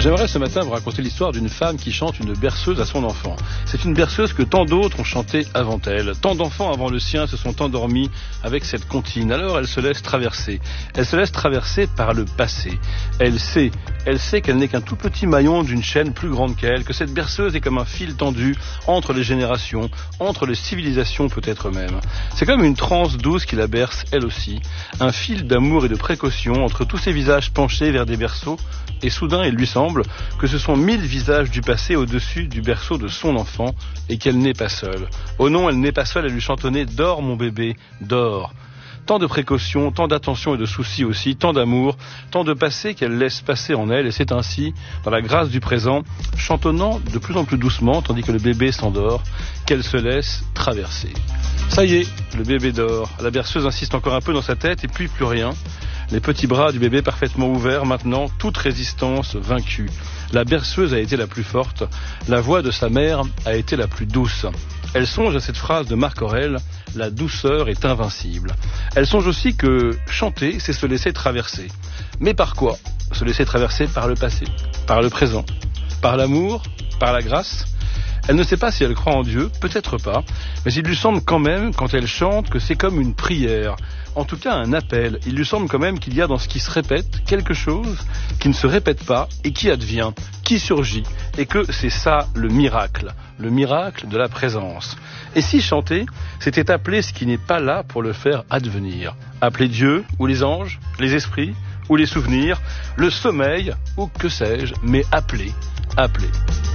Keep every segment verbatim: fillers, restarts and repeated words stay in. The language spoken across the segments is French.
J'aimerais ce matin vous raconter l'histoire d'une femme qui chante une berceuse à son enfant. C'est une berceuse que tant d'autres ont chantée avant elle. Tant d'enfants avant le sien se sont endormis avec cette comptine. Alors elle se laisse traverser. Elle se laisse traverser par le passé. Elle sait, elle sait qu'elle n'est qu'un tout petit maillon d'une chaîne plus grande qu'elle, que cette berceuse est comme un fil tendu entre les générations, entre les civilisations peut-être même. C'est comme une transe douce qui la berce elle aussi. Un fil d'amour et de précaution entre tous ces visages penchés vers des berceaux. Et soudain, il lui semble que ce sont mille visages du passé au-dessus du berceau de son enfant et qu'elle n'est pas seule. Oh non, elle n'est pas seule à lui chantonner « Dors mon bébé, dors ». Tant de précautions, tant d'attention et de soucis aussi, tant d'amour, tant de passé qu'elle laisse passer en elle. Et c'est ainsi, dans la grâce du présent, chantonnant de plus en plus doucement, tandis que le bébé s'endort, qu'elle se laisse traverser. Ça y est, le bébé dort. La berceuse insiste encore un peu dans sa tête et puis plus rien. Les petits bras du bébé parfaitement ouverts, maintenant, toute résistance vaincue. La berceuse a été la plus forte, la voix de sa mère a été la plus douce. Elle songe à cette phrase de Marc Aurèle, « La douceur est invincible ». Elle songe aussi que chanter, c'est se laisser traverser. Mais par quoi ? Se laisser traverser par le passé, par le présent, par l'amour, par la grâce. Elle ne sait pas si elle croit en Dieu, peut-être pas, mais il lui semble quand même, quand elle chante, que c'est comme une prière. En tout cas, un appel. Il lui semble quand même qu'il y a dans ce qui se répète quelque chose qui ne se répète pas et qui advient, qui surgit, et que c'est ça le miracle, le miracle de la présence. Et si chanter, c'était appeler ce qui n'est pas là pour le faire advenir. Appeler Dieu, ou les anges, les esprits, ou les souvenirs, le sommeil, ou que sais-je, mais appeler, appeler.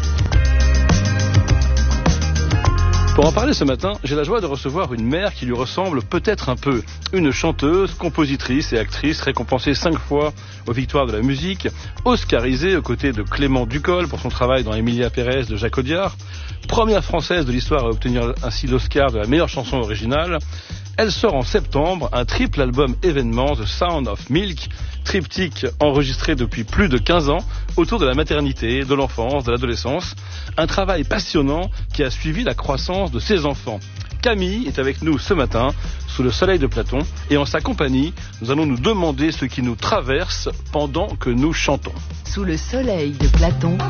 Pour en parler ce matin, j'ai la joie de recevoir une mère qui lui ressemble peut-être un peu. Une chanteuse, compositrice et actrice récompensée cinq fois aux victoires de la musique, oscarisée aux côtés de Clément Ducol pour son travail dans Emilia Pérez de Jacques Audiard, première française de l'histoire à obtenir ainsi l'Oscar de la meilleure chanson originale. Elle sort en septembre un triple album événement, The Sound of Milk, triptyque enregistré depuis plus de quinze ans autour de la maternité, de l'enfance, de l'adolescence. Un travail passionnant qui a suivi la croissance de ses enfants. Camille est avec nous ce matin, sous le soleil de Platon, et en sa compagnie, nous allons nous demander ce qui nous traverse pendant que nous chantons. Sous le soleil de Platon,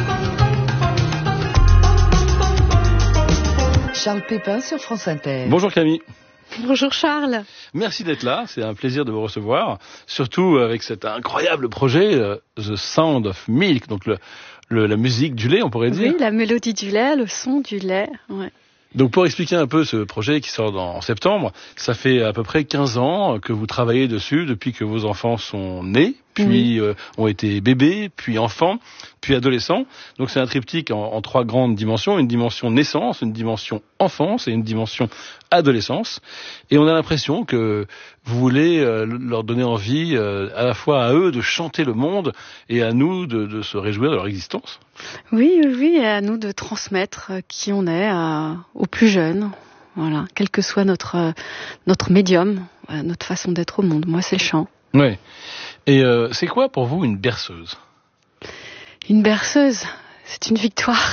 Charles Pépin sur France Inter. Bonjour Camille. Bonjour Charles. Merci d'être là, c'est un plaisir de vous recevoir, surtout avec cet incroyable projet, euh, The Sound of Milk, donc le, le, la musique du lait, on pourrait dire. Oui, la mélodie du lait, le son du lait, ouais. Donc pour expliquer un peu ce projet qui sort en septembre, ça fait à peu près quinze ans que vous travaillez dessus depuis que vos enfants sont nés, puis oui. euh, ont été bébés, puis enfants, puis adolescents. Donc c'est un triptyque en, en trois grandes dimensions, une dimension naissance, une dimension enfance et une dimension adolescence. Et on a l'impression que vous voulez euh, leur donner envie euh, à la fois à eux de chanter le monde et à nous de, de se réjouir de leur existence. Oui, oui, oui, à nous de transmettre qui on est à, aux plus jeunes. Voilà, quel que soit notre notre médium, notre façon d'être au monde. Moi, c'est le chant. Oui. Et euh, c'est quoi pour vous une berceuse ? Une berceuse, c'est une victoire.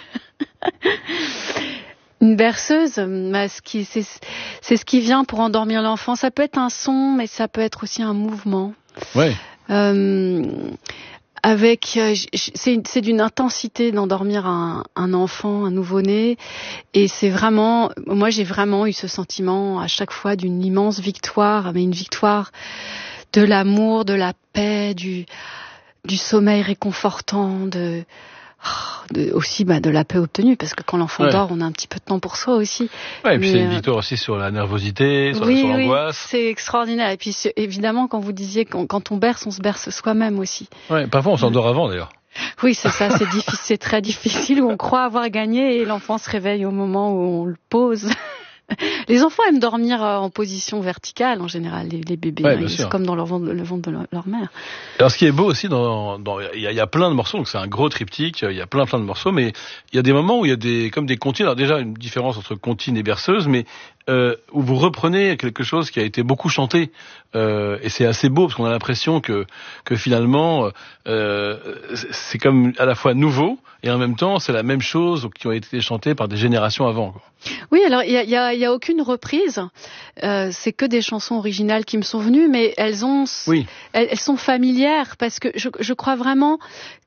Une berceuse, bah, ce qui, c'est, c'est ce qui vient pour endormir l'enfant. Ça peut être un son, mais ça peut être aussi un mouvement. Ouais. Euh, avec, c'est, c'est d'une intensité d'endormir un, un enfant, un nouveau-né, et c'est vraiment, moi j'ai vraiment eu ce sentiment à chaque fois d'une immense victoire, mais une victoire de l'amour, de la paix, du, du sommeil réconfortant, de, de aussi bah, de la paix obtenue, parce que quand l'enfant ouais. dort, on a un petit peu de temps pour soi aussi. Ouais, et puis mais, c'est une victoire aussi sur la nervosité, sur, oui, sur oui, l'angoisse. C'est extraordinaire. Et puis évidemment, quand vous disiez quand, quand on berce, on se berce soi-même aussi. Ouais, parfois on s'endort avant d'ailleurs. Oui, c'est ça, c'est difficile, c'est très difficile, où on croit avoir gagné et l'enfant se réveille au moment où on le pose. Les enfants aiment dormir en position verticale en général, les, les bébés, ouais, hein, c'est comme dans leur ventre, le ventre de leur, leur mère. Alors ce qui est beau aussi, dans, dans, il y a, il y a plein de morceaux, donc c'est un gros triptyque, il y a plein plein de morceaux, mais il y a des moments où il y a des comme des comptines. Alors déjà une différence entre comptine et berceuse, mais euh, où vous reprenez quelque chose qui a été beaucoup chanté, euh, et c'est assez beau parce qu'on a l'impression que que finalement euh, c'est comme à la fois nouveau et en même temps c'est la même chose qui ont été chantées par des générations avant, quoi. Oui, alors il y a, y a, y a aucune reprise, euh, c'est que des chansons originales qui me sont venues, mais elles ont, oui. elles, elles sont familières parce que je, je crois vraiment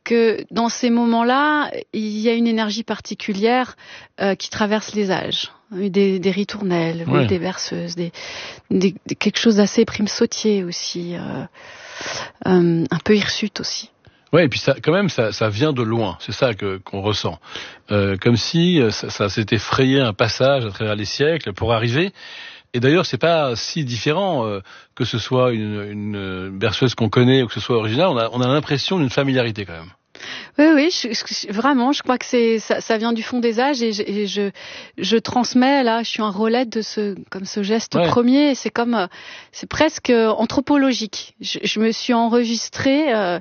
que dans ces moments-là, il y a une énergie particulière euh, qui traverse les âges. Des, des ritournelles, ouais. des berceuses, des, des, des, quelque chose d'assez prime-sautier aussi, euh, euh, un peu hirsute aussi. Ouais, et puis ça, quand même, ça, ça vient de loin. C'est ça que qu'on ressent, euh, comme si ça, ça s'était frayé un passage à travers les siècles pour arriver. Et d'ailleurs, c'est pas si différent euh, que ce soit une, une berceuse qu'on connaît ou que ce soit original. On a, on a l'impression d'une familiarité quand même. Oui, oui, je, je, vraiment, je crois que c'est ça, ça vient du fond des âges et je, et je, je transmets là, je suis un relais de ce, comme ce geste ouais. premier. Et c'est comme, c'est presque anthropologique. Je, je me suis enregistrée euh,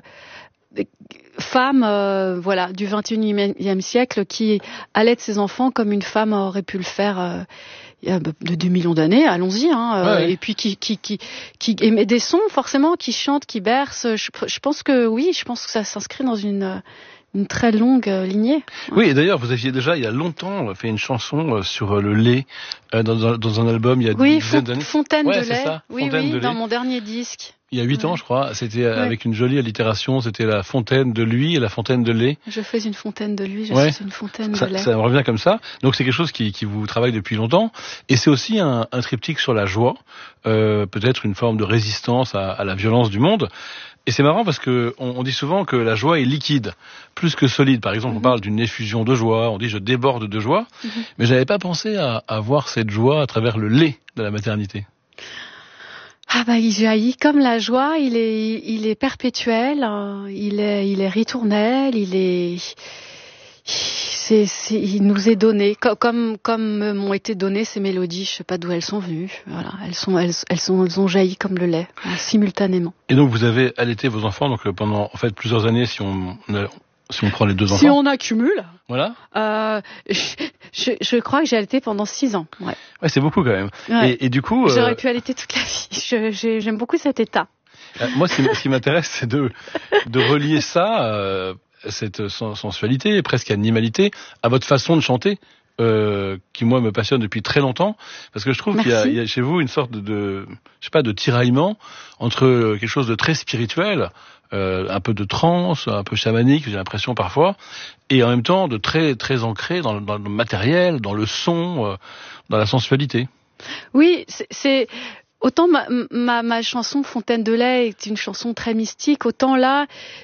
femme, euh, voilà, du vingt et unième siècle qui allait ses enfants comme une femme aurait pu le faire. Euh, Il y a de deux millions d'années, allons-y, hein, ouais, ouais. Et puis qui, qui, qui, qui émet des sons, forcément, qui chante, qui berce. Je, je pense que oui, je pense que ça s'inscrit dans une, une très longue lignée. Ouais. Oui, et d'ailleurs, vous aviez déjà, il y a longtemps, fait une chanson sur le lait, dans, dans un album, il y a oui, une dizaine d'années. Fontaine ouais, de lait. Ça, oui, Fontaine oui, de dans lait. mon dernier disque. Il y a huit ouais. ans, je crois, c'était ouais. avec une jolie allitération, c'était la fontaine de lui et la fontaine de lait. Je fais une fontaine de lui, je ouais. fais une fontaine ça, de lait. Ça revient comme ça. Donc c'est quelque chose qui, qui vous travaille depuis longtemps. Et c'est aussi un, un triptyque sur la joie, euh, peut-être une forme de résistance à, à la violence du monde. Et c'est marrant parce que on, on dit souvent que la joie est liquide, plus que solide. Par exemple, mm-hmm. on parle d'une effusion de joie, on dit je déborde de joie. Mm-hmm. Mais j'avais pas pensé à, à voir cette joie à travers le lait de la maternité. Ah bah il jaillit comme la joie, il est il est perpétuel, euh, il est il est ritournel, il est c'est, c'est il nous est donné comme comme comme m'ont été données ces mélodies, je sais pas d'où elles sont venues. Voilà, elles sont elles elles sont elles ont jailli comme le lait hein, simultanément. Et donc vous avez allaité vos enfants donc pendant en fait plusieurs années si on si on prend les deux enfants. Si on accumule. Voilà. Euh, je, je, je crois que j'ai allaité pendant six ans. Ouais. Ouais, c'est beaucoup quand même. Ouais. Et, et du coup. J'aurais euh... pu allaiter toute la vie. Je, je, j'aime beaucoup cet état. Euh, moi, ce qui, ce qui m'intéresse, c'est de de relier ça, euh, cette sensualité, presque animalité, à votre façon de chanter. Euh, qui moi me passionne depuis très longtemps parce que je trouve Merci. qu'il y a, il y a chez vous une sorte de, de je sais pas de tiraillement entre quelque chose de très spirituel, euh, un peu de transe, un peu chamanique, j'ai l'impression parfois, et en même temps de très très ancré dans le, dans le matériel, dans le son, euh, dans la sensualité. Oui, c'est, c'est... autant ma, ma ma chanson Fontaine de lait est une chanson très mystique, autant là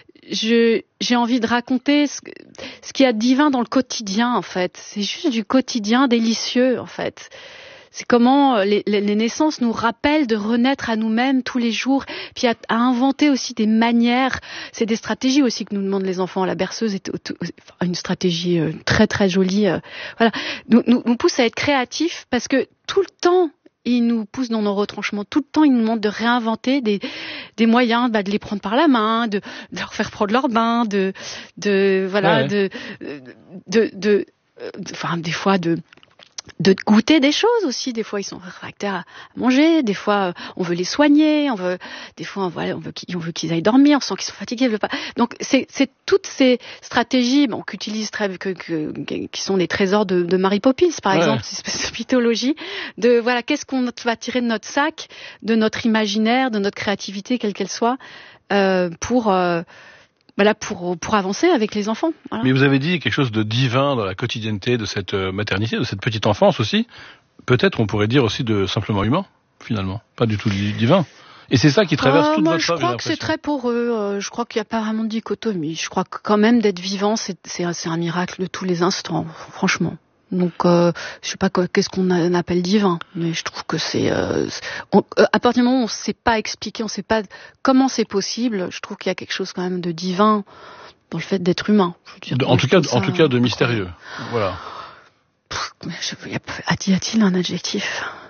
je j'ai envie de raconter ce, ce qu'il y a de divin dans le quotidien en fait. C'est juste du quotidien délicieux en fait. C'est comment les, les, les naissances nous rappellent de renaître à nous-mêmes tous les jours, puis à, à inventer aussi des manières. C'est des stratégies aussi que nous demandent les enfants. La berceuse est une stratégie très très jolie. Voilà, nous, nous, nous pousse à être créatifs parce que tout le temps ils nous poussent dans nos retranchements. Tout le temps, ils nous demandent de réinventer des, des moyens, bah, de les prendre par la main, de, de leur faire prendre leur bain, de, de, voilà, ouais. de, de, de, enfin, des fois de, de goûter des choses aussi. Des fois, ils sont réfractaires à manger. Des fois, on veut les soigner. On veut, des fois, on veut, on veut qu'ils, on veut qu'ils aillent dormir. On sent qu'ils sont fatigués. Ils veulent pas. Donc, c'est, c'est toutes ces stratégies, bon, qu'utilisent très, que, que, qui sont les trésors de, de Mary Poppins, par ouais. exemple, ces espèces de mythologie. De, voilà, qu'est-ce qu'on va tirer de notre sac, de notre imaginaire, de notre créativité, quelle qu'elle soit, euh, pour, euh, Voilà, pour, pour avancer avec les enfants. Voilà. Mais vous avez dit quelque chose de divin dans la quotidienneté de cette maternité, de cette petite enfance aussi. Peut-être on pourrait dire aussi de simplement humain, finalement. Pas du tout divin. Et c'est ça qui traverse ah, toute moi, votre œuvre. Je crois que c'est très poreux. Je crois qu'il n'y a pas vraiment de dichotomie. Je crois que quand même d'être vivant, c'est, c'est, c'est un miracle de tous les instants, franchement. Donc, euh, je sais pas quoi, qu'est-ce qu'on appelle divin, mais je trouve que c'est, euh, on, à partir du moment où on sait pas expliquer, on sait pas comment c'est possible, je trouve qu'il y a quelque chose quand même de divin dans le fait d'être humain. Je veux dire, en tout cas, en tout cas, de mystérieux. Voilà. Pff, mais je, y a, y a-t-il un adjectif?